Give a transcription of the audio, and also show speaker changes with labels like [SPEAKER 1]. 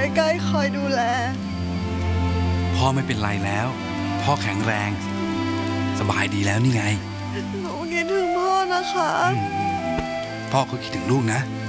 [SPEAKER 1] ใกล้ๆคอยดูแล
[SPEAKER 2] พ่อไม่เป็นไรแล้วพ่อแข็งแรงสบายดีแล้วนี่ไง
[SPEAKER 1] หนูคิดถึงพ่อนะคะ
[SPEAKER 2] พ่อก็คิดถึงลูกนะ